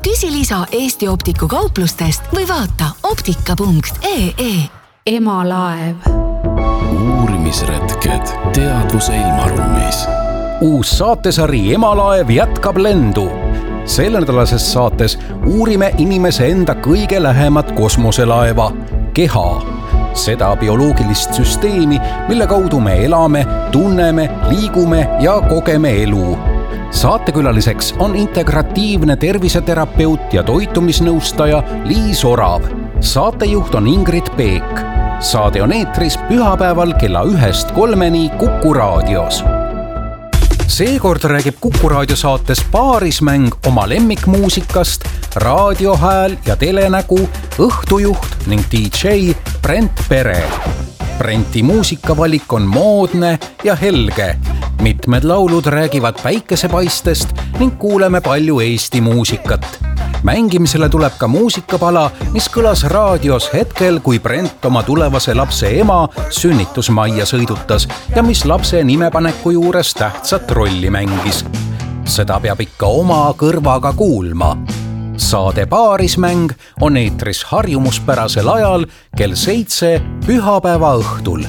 Küsi lisa Eesti Optiku kauplustest või vaata optika.ee. Emalaev. Uurimisretked teadvuse ilmaruumis. Uus saatesari Emalaev jätkab lendu. Selle nädalases saates uurime inimese enda kõige lähemat kosmoselaeva, keha. Seda bioloogilist süsteemi, mille kaudu me elame, tunneme, liigume ja kogeme elu. Saatekülaliseks on integratiivne terviseterapeut ja toitumisnõustaja Liis Orav. Saatejuht on Ingrid Peek. Saade on eetris pühapäeval kella 1-3 Kuku raadios. Seekord räägib Kuku raadio saates Paarismäng oma lemmikmuusikast, raadiohääl ja telenägu, õhtujuht ning DJ Brent Pere. Brenti muusikavalik on moodne ja helge. Mitmed laulud räägivad päikesepaistest ning kuuleme palju Eesti muusikat. Mängimisele tuleb ka muusikapala, mis kõlas raadios hetkel, kui Brent oma tulevase lapse ema sünnitusmajja sõidutas ja mis lapse nimepaneku juures tähtsat rolli mängis. Seda peab ikka oma kõrvaga kuulma. Saade Paarismäng on eetris harjumuspärasel ajal kell 7 pühapäeva õhtul.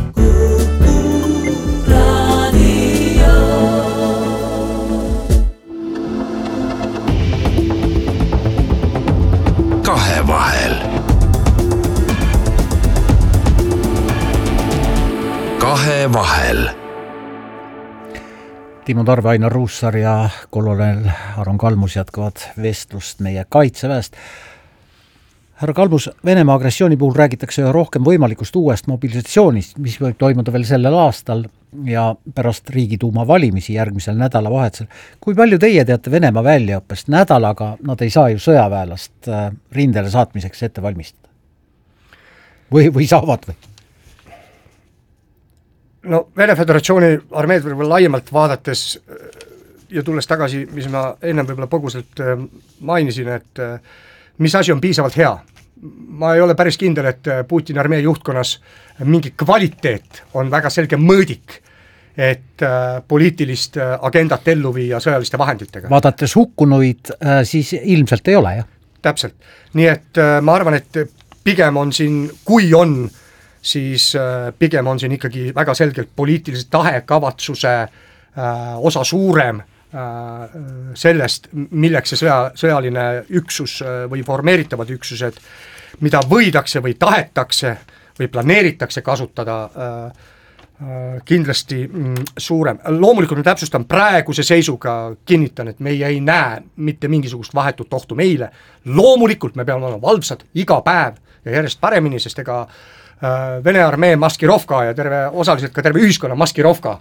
Kahevahel. Timo Tarve, Ainar Ruussaar ja kolonel Aron Kalmus jätkavad vestlust meie kaitseväest. Härra Kalmus, Venemaa agressiooni puhul räägitakse üha rohkem võimalikust uuest mobilisatsioonist, mis võib toimuda veel sellel aastal ja pärast Riigiduuma valimisi järgmisel nädalavahetusel. Kui palju teie teate Venemaa väljaõppest? Nädalaga nad ei saa ju sõjaväelast rindele saatmiseks ette valmistada. Või saavad või? No Vene Föderatsiooni armeed võib-olla laiemalt vaadates ja tulles tagasi, mis ma ennem võib-olla põguselt mainisin, et mis asi on piisavalt hea. Ma ei ole päris kindel, et Putini armee juhtkonnas mingi kvaliteet on väga selge mõõdik, et poliitilist agendat ellu viia sõjaliste vahenditega. Vaadates hukkunuid, siis ilmselt ei ole, jah? Täpselt. Nii et ma arvan, et pigem on siin, kui on, siis pigem on siin ikkagi väga selgelt poliitilise tahe, kavatsuse osa suurem sellest, milleks see sõjaline üksus või formeeritavad üksused, mida võidakse või tahetakse või planeeritakse kasutada, kindlasti suurem. Loomulikult ma täpsustan praeguse seisuga, kinnitan, et meie ei näe mitte mingisugust vahetut ohtu meile. Loomulikult me peame olema valvsad iga päev ja järjest paremini, sest ega Vene armee maskirovka ja osaliselt ka terve ühiskonna maskirovka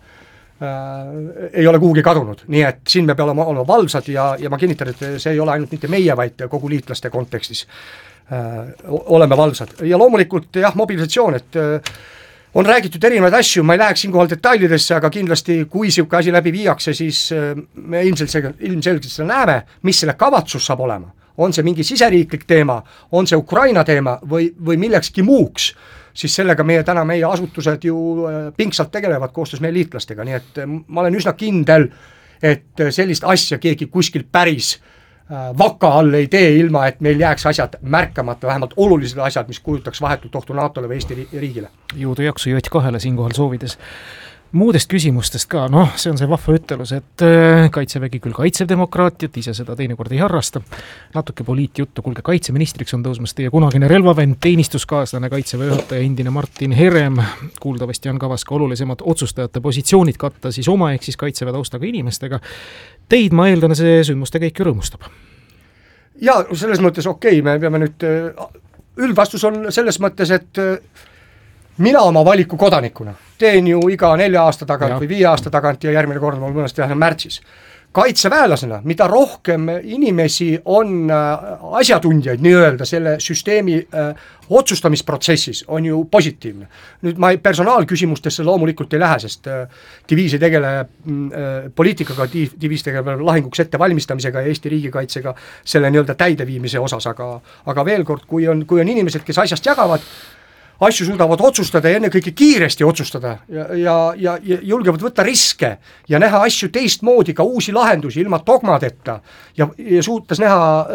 ei ole kuhugi kadunud. Nii et siin me peame olema valvsad ja ma kinnitan, et see ei ole ainult mitte meie, vaid kogu liitlaste kontekstis oleme valvsad. Ja loomulikult jah, mobilisatsioon, et on räägitud erinevaid asju, ma ei läheks siinkohal detailidesse, aga kindlasti kui siuke asi läbi viiakse, siis me ilmselgelt seda näeme, mis selle kavatsus saab olema. On see mingi siseriiklik teema, on see Ukraina teema või millekski muuks, siis sellega meie asutused ju pingsalt tegelevad koostöös meie liitlastega, nii et ma olen üsna kindel, et sellist asja keegi kuskil päris vaka all ei tee, ilma et meil jääks asjad märkamata, vähemalt olulised asjad, mis kujutaks vahetult ohtu NATO-le või Eesti riigile. Jõudu jaksu J2 siinkohal soovides. Muudest küsimustest ka, see on see vahva ütelus, et kaitsevägi küll kaitsev demokraatiat, ise seda teinekord ei harrasta. Natuke poliitjuttu, kuulge, kaitseministriks on tõusmas teie kunagine relvavend, teenistuskaaslane, kaitseväe juhataja, endine Martin Herem. Kuuldavasti on kavas ka olulisemad otsustajate positsioonid katta siis oma ehk siis kaitseväe taustaga inimestega. Teid, ma eeldan, see sündmuste käik ju rõõmustab. Ja selles mõttes okei, me peame nüüd, üldvastus on selles mõttes, et mina oma valiku kodanikuna teen ju iga 4 aasta tagant või 5 aasta tagant ja järgmine kord mul mõnest teha märtsis. Kaitseväelasena, mida rohkem inimesi on asjatundjaid nii-öelda selle süsteemi otsustamisprotsessis, on ju positiivne. Nüüd ma personaalküsimustesse loomulikult ei lähe, sest diviis ei tegele poliitikaga, diviis tegele lahinguks ette valmistamisega ja Eesti riigikaitsega selle nii-öelda täideviimise osas, aga veel kord, kui on inimesed, kes asjast jagavad, asju suudavad otsustada ja ennekõike kiiresti otsustada ja julgevad võtta riske ja näha asju teistmoodi, ka uusi lahendusi ilma dogmadeta ja suutas näha